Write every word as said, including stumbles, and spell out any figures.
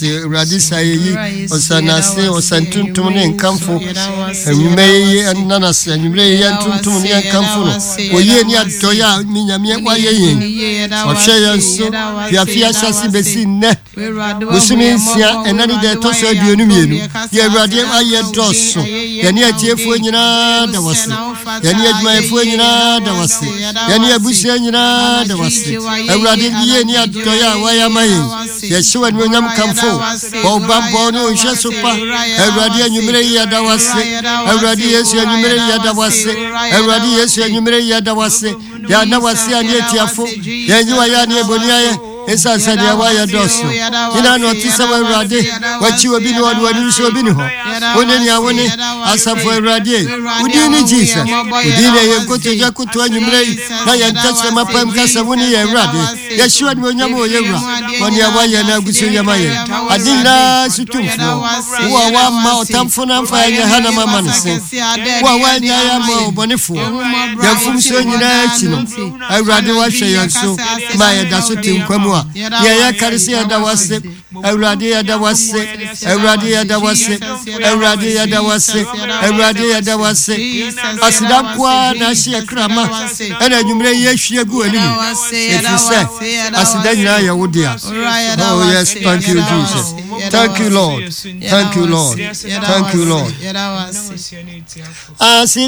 wase radisa yi osanase osantuntum ne nkamfo enwumeye nanase enwumeye yantuntum ne nkamfo no oye ni adoya minyame waye yin ohwe yanso fiafia shasi besi ne musuminsia enani de toso aduonu mienu ye awurade aye doso yani agiefu nyina da wase yani adwumayefo nyina da wase yani abusia nyina da wase awurade ye ni adoya waya mayin ye shiwa ni onyam kamfo o bambo no hwe sopa awurade anyumire ya da wase awurade yesu anyumire ya da wase awurade yesu anyumire ya da wase ya na wase ani etiafo ya nyiwa ya ni ebonia ye esa sade waya doso ina no tisa wa awurade wachi obi ni wadu wani so obi ni ho one ni awone asafo awurade udini jesus udini ye kotoja kuto anyumire na ya ntache mapam kasa woni ye awurade ya shiwa ni onyam o ye wura woni awaya na guso nyama ye adina sutumfo wa wa ma otamfo na mfa ya hana mama nse wa wa nya ya ma obonefo ya fumso nyina achi no awurade wa hwe yanso ma ya da so tinkwamu a ya ya karisi ya da wase awurade ya da wase awurade ya da wase awurade ya da wase awurade ya da wase asidakwa na hye krama ana nyumre ye hwe gu animu efise asidanya ya wodia. Oh yes, thank you Jesus, thank you Lord, thank you Lord, thank you Lord.